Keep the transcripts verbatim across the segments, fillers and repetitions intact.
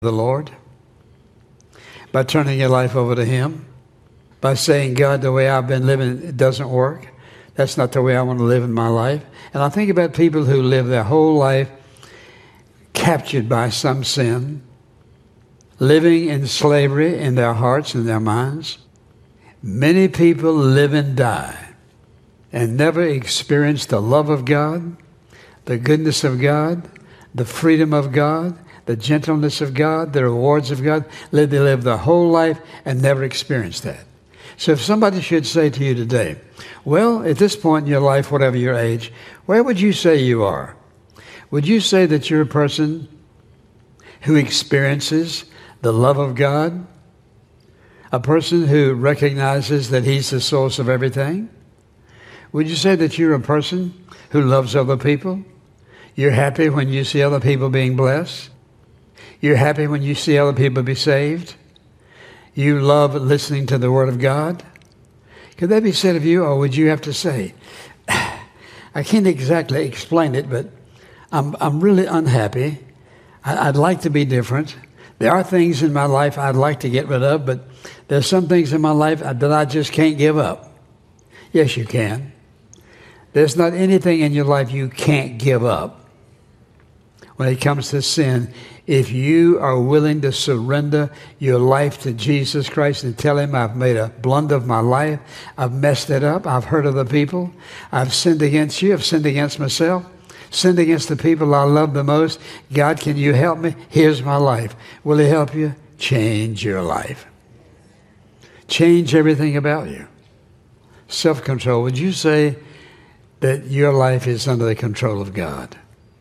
the Lord, by turning your life over to Him, by saying, God, the way I've been living, it doesn't work. That's not the way I want to live in my life. And I think about people who live their whole life captured by some sin, living in slavery in their hearts and their minds. Many people live and die and never experience the love of God, the goodness of God, the freedom of God, the gentleness of God, the rewards of God. They live their whole life and never experience that. So if somebody should say to you today, well, at this point in your life, whatever your age, where would you say you are? Would you say that you're a person who experiences the love of God? A person who recognizes that He's the source of everything? Would you say that you're a person who loves other people? You're happy when you see other people being blessed? You're happy when you see other people be saved? You love listening to the Word of God? Could that be said of you, or would you have to say, I can't exactly explain it, but I'm I'm really unhappy. I, I'd like to be different. There are things in my life I'd like to get rid of, but there's some things in my life that I just can't give up. Yes, you can. There's not anything in your life you can't give up when it comes to sin. If you are willing to surrender your life to Jesus Christ and tell Him, I've made a blunder of my life, I've messed it up, I've hurt other people, I've sinned against you, I've sinned against myself, sinned against the people I love the most. God, can you help me? Here's my life. Will He help you? Change your life. Change everything about you. Self-control. Would you say that your life is under the control of God?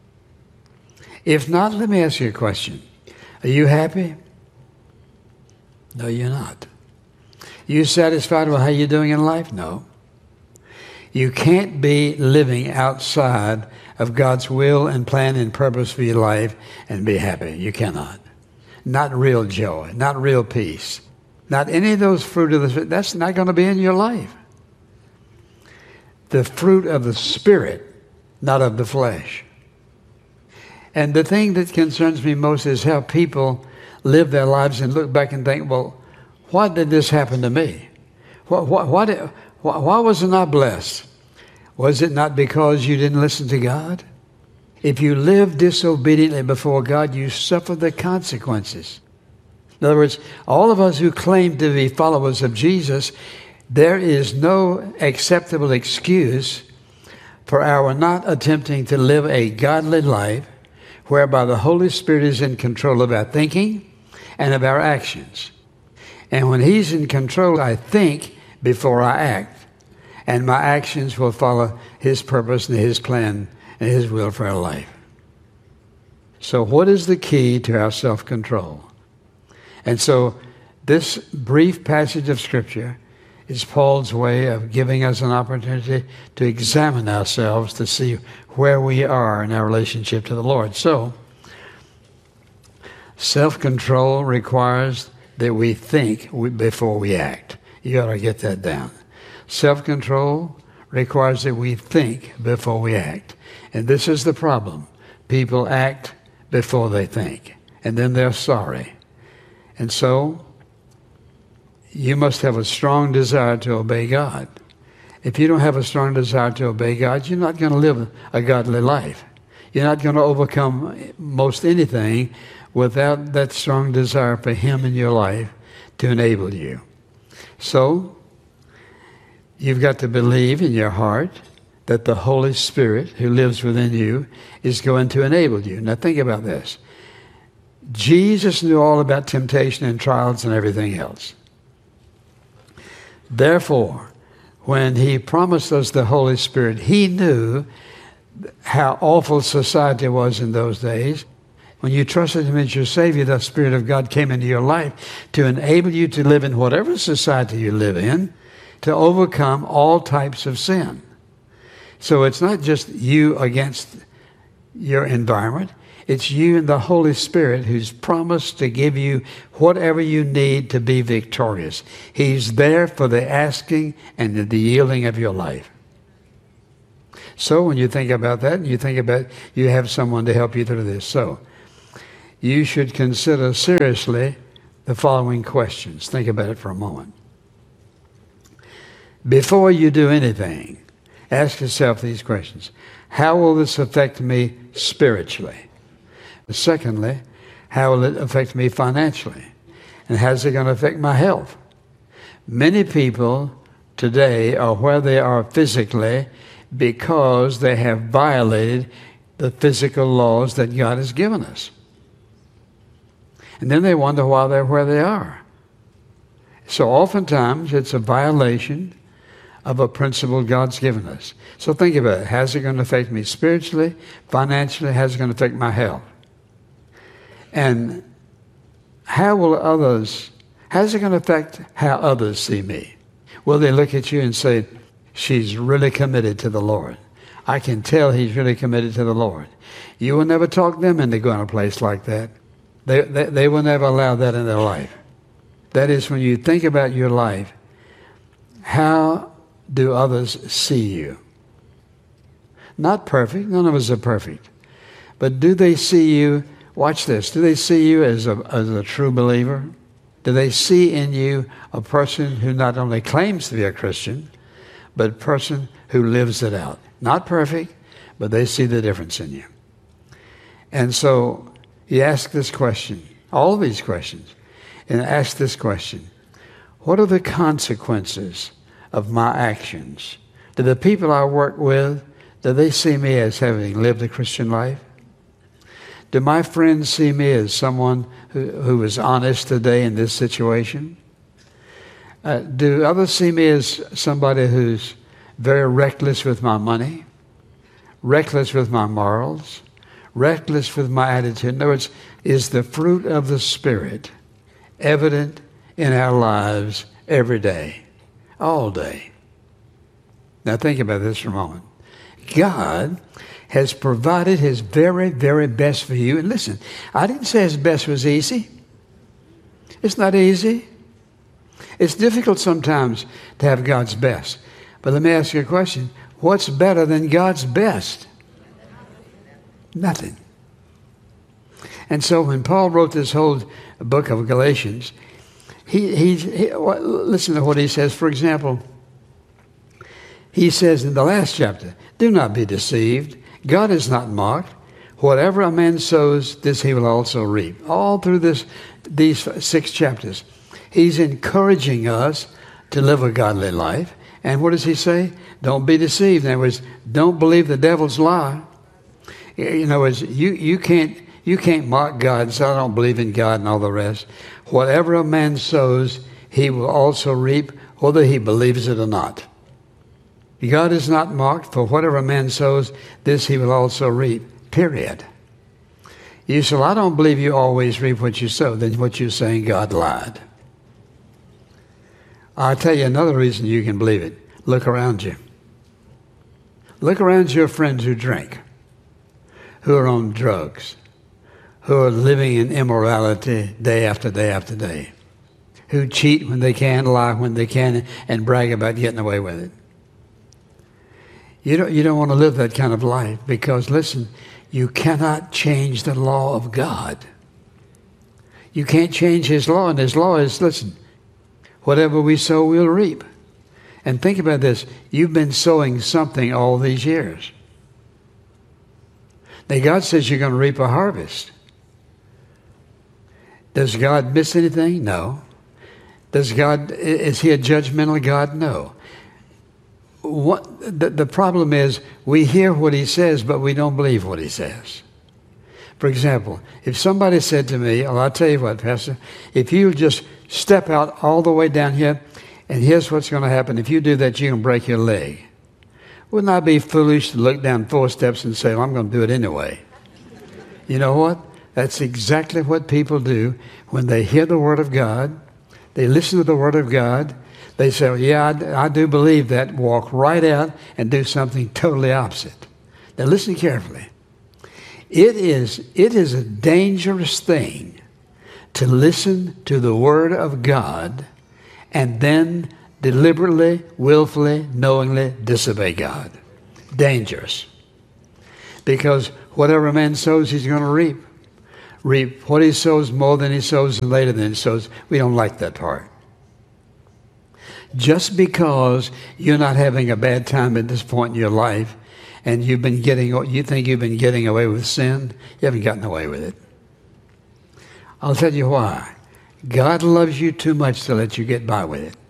If not, let me ask you a question. Are you happy? No, you're not. You satisfied with how you're doing in life? No. You can't be living outside of God's will and plan and purpose for your life and be happy. You cannot. Not real joy, not real peace, not any of those fruit of the Spirit. That's not going to be in your life. The fruit of the Spirit, not of the flesh. And the thing that concerns me most is how people live their lives and look back and think, well, why did this happen to me? Why, why, why, did, why, why wasn't I blessed? Was it not because you didn't listen to God? If you live disobediently before God, you suffer the consequences. In other words, all of us who claim to be followers of Jesus, there is no acceptable excuse for our not attempting to live a godly life whereby the Holy Spirit is in control of our thinking and of our actions. And when He's in control, I think before I act, and my actions will follow His purpose and His plan and His will for our life. So what is the key to our self-control? And so this brief passage of Scripture is Paul's way of giving us an opportunity to examine ourselves to see where we are in our relationship to the Lord. So, self-control requires that we think before we act. You ought to get that down. Self-control requires that we think before we act. And this is the problem. People act before they think, and then they're sorry. And so, you must have a strong desire to obey God. If you don't have a strong desire to obey God, you're not going to live a godly life. You're not going to overcome most anything without that strong desire for Him in your life to enable you. So, you've got to believe in your heart that the Holy Spirit who lives within you is going to enable you. Now think about this. Jesus knew all about temptation and trials and everything else. Therefore, when He promised us the Holy Spirit, He knew how awful society was in those days. When you trusted Him as your Savior, the Spirit of God came into your life to enable you to live in whatever society you live in, to overcome all types of sin. So it's not just you against your environment. It's you and the Holy Spirit who's promised to give you whatever you need to be victorious. He's there for the asking and the yielding of your life. So when you think about that, and you think about you have someone to help you through this. So you should consider seriously the following questions. Think about it for a moment. Before you do anything, ask yourself these questions. How will this affect me spiritually? Secondly, how will it affect me financially? And how's it going to affect my health? Many people today are where they are physically because they have violated the physical laws that God has given us. And then they wonder why they're where they are. So oftentimes it's a violation of a principle God's given us. So think about it. How's it going to affect me spiritually, financially? How's it going to affect my health? And how will others, how's it going to affect how others see me? Will they look at you and say, she's really committed to the Lord? I can tell he's really committed to the Lord. You will never talk them into going to a place like that. They, they, they will never allow that in their life. That is, when you think about your life, how do others see you? Not perfect. None of us are perfect. But do they see you, watch this, do they see you as a, as a true believer? Do they see in you a person who not only claims to be a Christian, but a person who lives it out? Not perfect, but they see the difference in you. And so you ask this question, all of these questions, and ask this question: what are the consequences of my actions? Do the people I work with, do they see me as having lived a Christian life? Do my friends see me as someone who, who is honest today in this situation? Uh, do others see me as somebody who's very reckless with my money, reckless with my morals, reckless with my attitude? In other words, is the fruit of the Spirit evident in our lives every day, all day? Now think about this for a moment. God has provided his very, very best for you. And listen, I didn't say his best was easy. It's not easy. It's difficult sometimes to have God's best. But let me ask you a question. What's better than God's best? Nothing. And so when Paul wrote this whole book of Galatians, he, he, he listen to what he says. For example, he says in the last chapter, do not be deceived. God is not mocked. Whatever a man sows, this he will also reap. All through this, these six chapters, he's encouraging us to live a godly life. And what does he say? Don't be deceived. In other words, don't believe the devil's lie. In other words, you, you can't you can't mock God and say, I don't believe in God and all the rest. Whatever a man sows, he will also reap, whether he believes it or not. God is not mocked, for whatever a man sows, this he will also reap. Period. You say, well, I don't believe you always reap what you sow. Then what you're saying, God lied. I'll tell you another reason you can believe it. Look around you. Look around your friends who drink, who are on drugs, who are living in immorality day after day after day, who cheat when they can, lie when they can, and brag about getting away with it. You don't, you don't want to live that kind of life because, listen, you cannot change the law of God. You can't change his law, and his law is, listen, whatever we sow, we'll reap. And think about this. You've been sowing something all these years. Now, God says you're going to reap a harvest. Does God miss anything? No. Does God, is he a judgmental God? No. What, the, the problem is we hear what he says, but we don't believe what he says. For example, if somebody said to me, well, I'll tell you what, Pastor, if you just step out all the way down here, and here's what's going to happen. If you do that, you're going to break your leg. Wouldn't I be foolish to look down four steps and say, well, I'm going to do it anyway? You know what? That's exactly what people do when they hear the Word of God. They listen to the Word of God. They say, well, yeah, I, I do believe that. Walk right out and do something totally opposite. Now listen carefully. It is, it is a dangerous thing to listen to the Word of God and then deliberately, willfully, knowingly disobey God. Dangerous. Because whatever man sows, he's going to reap. reap what he sows more than he sows and later than he sows. We don't like that part. Just because you're not having a bad time at this point in your life and you've been getting, you think you've been getting away with sin, you haven't gotten away with it. I'll tell you why. God loves you too much to let you get by with it.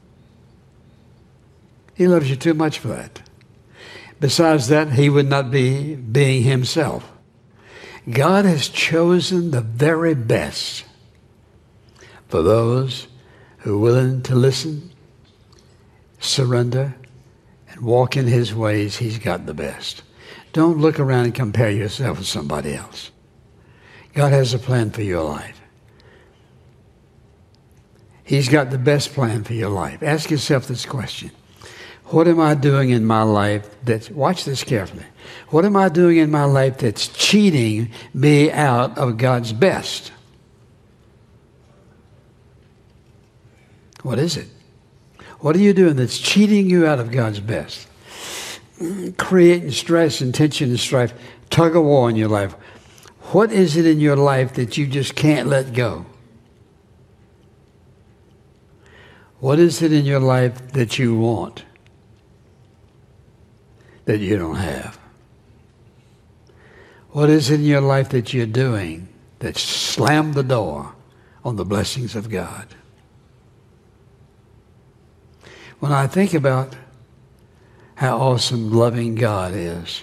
He loves you too much for that. Besides that, he would not be being himself. God has chosen the very best for those who are willing to listen, surrender, and walk in his ways. He's got the best. Don't look around and compare yourself with somebody else. God has a plan for your life. He's got the best plan for your life. Ask yourself this question. What am I doing in my life that's, watch this carefully. What am I doing in my life that's cheating me out of God's best? What is it? What are you doing that's cheating you out of God's best? Creating stress and tension and strife, tug of war in your life. What is it in your life that you just can't let go? What is it in your life that you want that you don't have? What is it in your life that you're doing that slammed the door on the blessings of God? When I think about how awesome loving God is,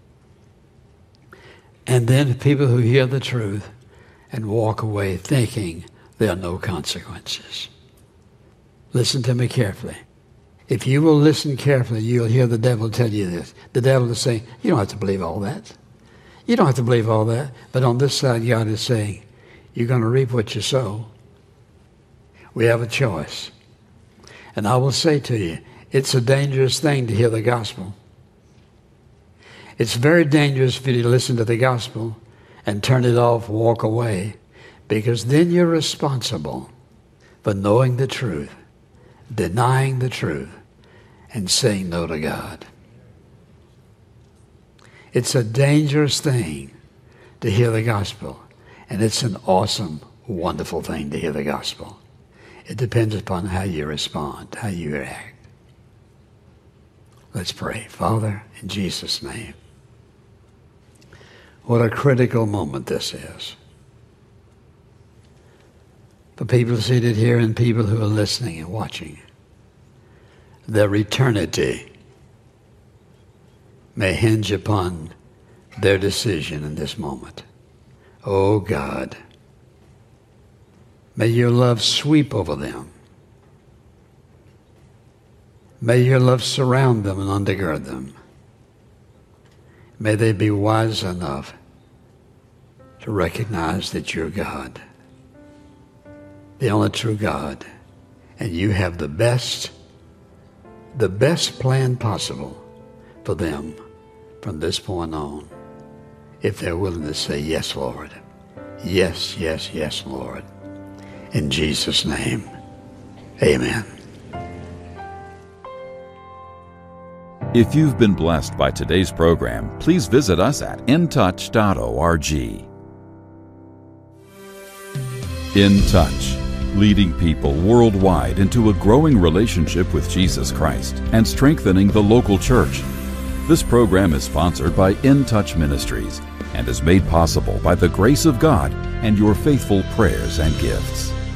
and then people who hear the truth and walk away thinking there are no consequences. Listen to me carefully. If you will listen carefully, you'll hear the devil tell you this. The devil is saying, you don't have to believe all that. You don't have to believe all that. But on this side, God is saying, you're going to reap what you sow. We have a choice. And I will say to you, it's a dangerous thing to hear the gospel. It's very dangerous for you to listen to the gospel and turn it off, walk away, because then you're responsible for knowing the truth, denying the truth, and saying no to God. It's a dangerous thing to hear the gospel, and it's an awesome, wonderful thing to hear the gospel. It depends upon how you respond, how you react. Let's pray. Father, in Jesus' name, what a critical moment this is. For people seated here and people who are listening and watching, their eternity may hinge upon their decision in this moment. Oh God, may your love sweep over them. May your love surround them and undergird them. May they be wise enough to recognize that you're God, the only true God, and you have the best, the best plan possible for them from this point on, if they're willing to say, yes, Lord. Yes, yes, yes, Lord. In Jesus' name, amen. If you've been blessed by today's program, please visit us at in touch dot org. In Touch, leading people worldwide into a growing relationship with Jesus Christ and strengthening the local church. This program is sponsored by In Touch Ministries and is made possible by the grace of God and your faithful prayers and gifts.